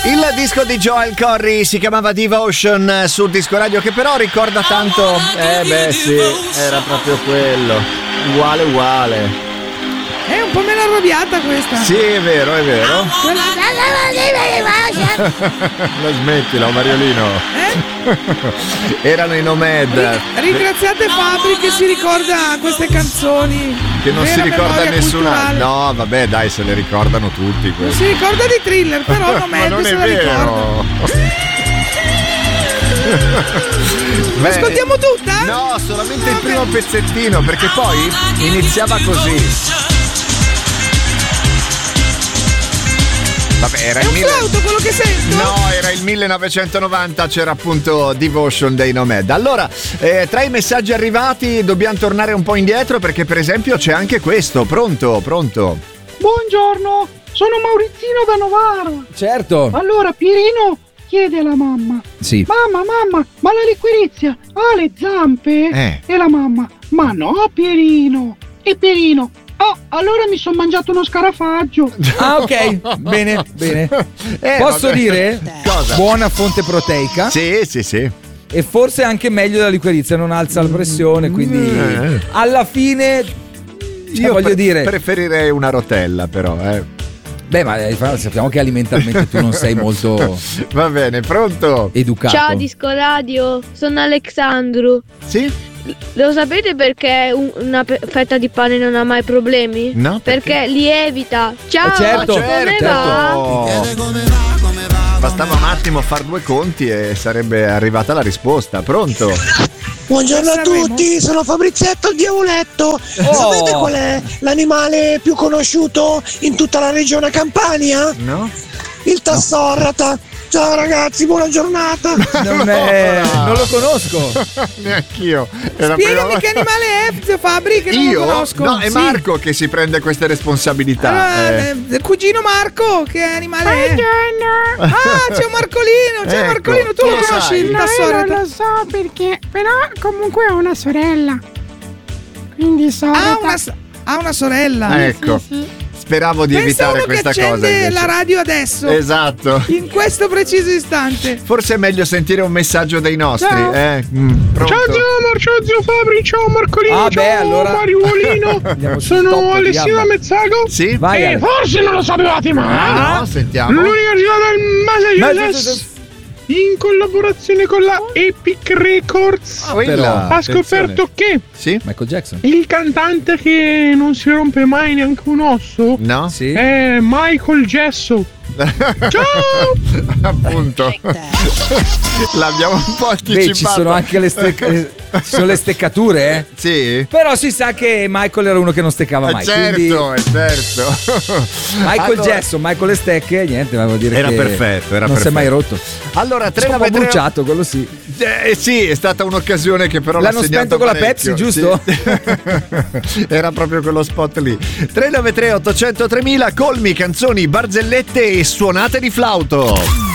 Il disco di Joel Corry si chiamava Devotion sul disco radio, che però ricorda tanto. Sì, era proprio quello. Uguale. È un po' meno arrabbiata questa. Sì, è vero. La smettila, Mariolino. Erano i Nomad. Ringraziate Fabri che si ricorda queste canzoni. Che non si ricorda nessuna. No, vabbè, dai, se le ricordano tutti questi. Non si ricorda di Thriller, però Nomad se la ricorda. L'ascoltiamo tutta? No, solamente il primo pezzettino, perché poi iniziava così. Vabbè, era è un flauto quello che sento? No, era il 1990, c'era appunto Devotion dei Nomad. Allora, tra i messaggi arrivati dobbiamo tornare un po' indietro, perché per esempio c'è anche questo. Pronto? Buongiorno, sono Maurizino da Novara. Certo. Allora Pierino chiede alla mamma: sì. Mamma, ma la liquirizia ha le zampe? E la mamma: ma no Pierino. E Pierino: oh, allora mi sono mangiato uno scarafaggio. Ah, ok, bene. Posso dire? Cosa? Buona fonte proteica. Sì. E forse anche meglio della liquirizia, non alza la pressione, quindi alla fine io voglio dire, preferirei una rotella, però. Beh, ma sappiamo che alimentarmente tu non sei molto. Va bene, pronto? Educato. Ciao Disco Radio, sono Alexandru. Sì? Lo sapete perché una fetta di pane non ha mai problemi? No, perché lievita. Ciao, certo. come va? Bastava un attimo far due conti e sarebbe arrivata la risposta. Pronto? Buongiorno a tutti, sono Fabrizietto il Diavoletto. Sapete qual è l'animale più conosciuto in tutta la regione Campania? No? Il tassorrata. Ciao ragazzi, buona giornata. Non lo conosco. Neanch'io. Spiegami che animale è, Fabri, che non lo conosco. No, è Marco che si prende queste responsabilità. Allora, cugino Marco, che animale è? Ah, c'è un Marcolino, Ecco. tu lo conosci il No, io tassorrata? non lo so perché, però comunque ho una sorella. Quindi so. Ha una sorella. Ecco. Sì. Speravo di evitare questa cosa. Accende la radio adesso. Esatto. In questo preciso istante. Forse è meglio sentire un messaggio dei nostri. Ciao. Pronto? Ciao zio Fabri, ciao Marcolino, allora Mariuolino. Sono Alessio Mezzago. Sì? Vai. Forse non lo sapevate mai. No, sentiamo. L'Università del Massachusetts, in collaborazione con la Epic Records, ha scoperto che Michael Jackson, il cantante che non si rompe mai neanche un osso, no? Sì. è Michael Gesso. Ciao! Appunto. L'abbiamo un po' anticipato. Beh, ci sono anche le steccature, eh? Sì. Però si sa che Michael era uno che non steccava mai. Certo. Michael Jackson, Michael le stecche, niente, ma vuol dire era che perfetto, non si è mai rotto. Allora, un po' bruciato, quello sì. Sì, è stata un'occasione che però l'hanno spento con parecchio. La Pepsi, giusto? Sì. Era proprio quello spot lì. 393 800 3000, colmi, canzoni, barzellette e suonate di flauto.